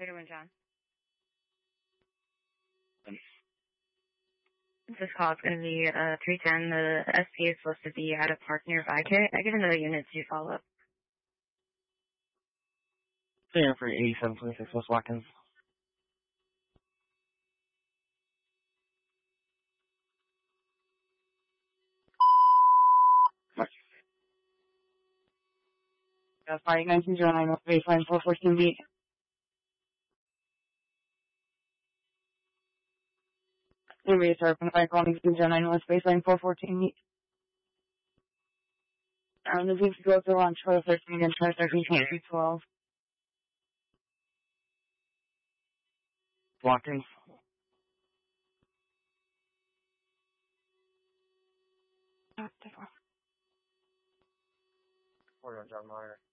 31, John. This call is going to be 310. The SP is supposed to be at a park nearby. I get another unit to follow up. Yeah, for 8726 West Watkins. That's 51909 West Baseline 414B. Maybe sorry, from 51909 West Baseline 414B. The beach goes along 1213 and 1213 12. Watkins. Hold on, John Meyer.